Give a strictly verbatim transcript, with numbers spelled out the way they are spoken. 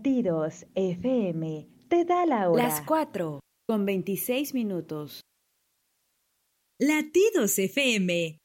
Latidos F M te da la hora. Las cuatro con veintiséis minutos. Latidos F M